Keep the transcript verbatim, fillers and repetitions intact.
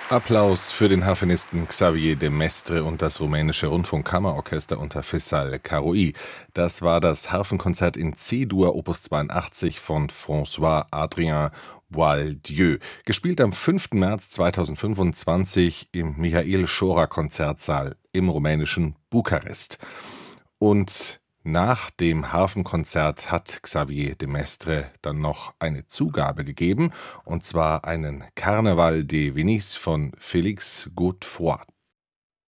Applaus für den Harfenisten Xavier de Mestre und das rumänische Rundfunkkammerorchester unter Faisal Karoui. Das war das Harfenkonzert in C-Dur Opus zweiundachtzig von François-Adrien Boieldieu, gespielt am fünften März zweitausendfünfundzwanzig im Michael-Schora-Konzertsaal im rumänischen Bukarest. Und nach dem Harfenkonzert hat Xavier de Mestre dann noch eine Zugabe gegeben, und zwar einen Carnaval de Venise von Félix Godefroy.